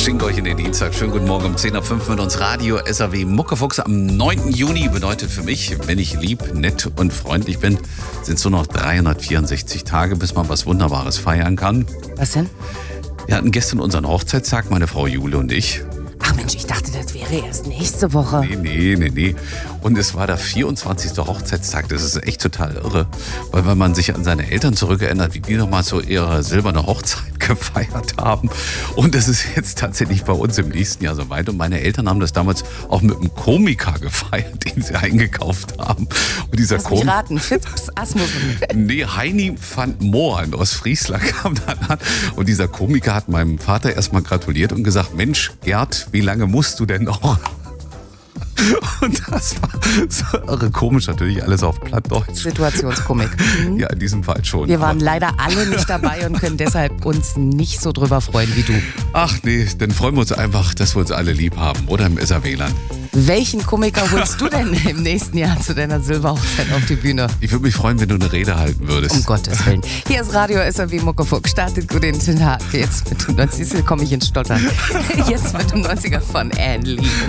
schenke euch in den Dienstag. Schönen guten Morgen um 10.05 Uhr mit uns Radio SAW Muckefuchs. Am 9. Juni bedeutet für mich, wenn ich lieb, nett und freundlich bin, sind es nur noch 364 Tage, bis man was Wunderbares feiern kann. Was denn? Wir hatten gestern unseren Hochzeitstag, meine Frau Jule und ich. Ach Mensch, ich dachte, das wäre erst nächste Woche. Nee. Und es war der 24. Hochzeitstag. Das ist echt total irre. Weil wenn man sich an seine Eltern zurückerinnert, wie die nochmal so ihre silberne Hochzeit gefeiert haben. Und das ist jetzt tatsächlich bei uns im nächsten Jahr soweit. Und meine Eltern haben das damals auch mit einem Komiker gefeiert, den sie eingekauft haben. Und dieser Lass mich raten, Fips Asmussen. Nee, Heini van Moorn aus Friesland kam dann an. Und dieser Komiker hat meinem Vater erstmal gratuliert und gesagt, Mensch, Gerd, wie lange musst du denn noch? Und das war so irre komisch, natürlich alles auf Plattdeutsch. Situationskomik. Ja, in diesem Fall schon. Wir waren leider alle nicht dabei und können deshalb uns nicht so drüber freuen wie du. Ach nee, dann freuen wir uns einfach, dass wir uns alle lieb haben, oder im SAW-Land. Welchen Komiker holst du denn im nächsten Jahr zu deiner Silberhochzeit auf die Bühne? Ich würde mich freuen, wenn du eine Rede halten würdest. Um Gottes Willen. Hier ist Radio SAW Muckefuchs. Startet gut in den Tag. Jetzt mit dem 90. komme ich ins Stottern. Jetzt mit dem 90er von Anne Lee.